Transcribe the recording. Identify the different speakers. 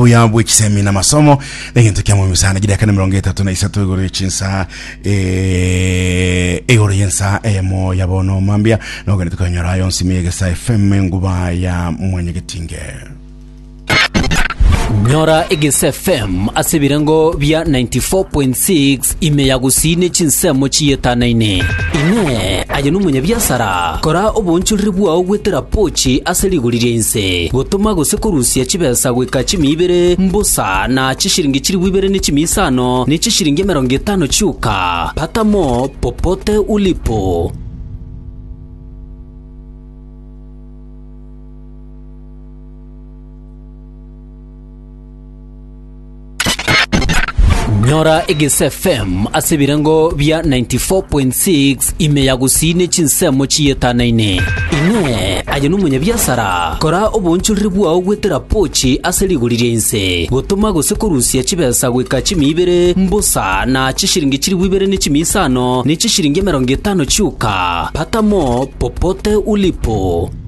Speaker 1: buya bw'ekisemi na masomo n'ekintu kyamwe sana gidaka na 33 igoro cy'insa yensa emo yabono mambia n'ogane tukanyora yonsi miyegesa FM nguba ya mwenyegetinge
Speaker 2: Nyora Egesa FM asebirango bya 94.6 ime yagusine chinsemo chiyetanaine ine aje n'umunyabyasara kora obunchuri bwawo gwetera pochi aseligurirense gutuma gusekurusia chibesa gweka chimibere mbusa na chishiringi chiri bwibere ni chimisano ni chishiringi 50 chuka patamo popote ulipo. Nyora Egesa FM asebirango bya 94.6 ime yagusine chinsemo chiyetanaine ine aje n'umunyabyasara kora obunchuri bwawo gwetera pochi aseligurirense gutuma gusekurusia chibesa gweka chimibere mbusa na chishiringi chiri bwibere ni chimisano ni chishiringi 50 chuka patamo popote ulipo.